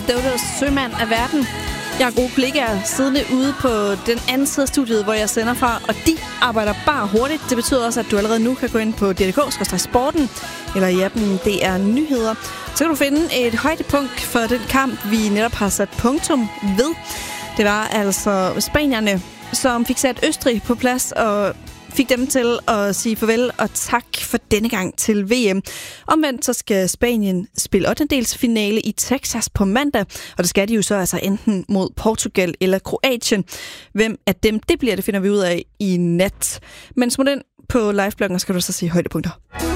Dodos sømand af verden. Jeg har gode kollegaer siddende ude på den anden side af studiet, hvor jeg sender fra, og de arbejder bare hurtigt. Det betyder også, at du allerede nu kan gå ind på DRK/sporten, eller i appen DR Nyheder. Så kan du finde et højdepunkt for den kamp, vi netop har sat punktum ved. Det var altså spanierne, som fik sat Østrig på plads og fik dem til at sige farvel og tak for denne gang til VM. Omvendt så skal Spanien spille 8-delsfinale i Texas på mandag, og det skal de jo så altså enten mod Portugal eller Kroatien. Hvem af dem, det bliver det finder vi ud af i nat. Men smut ind på livebloggen, skal du så sige højdepunkter.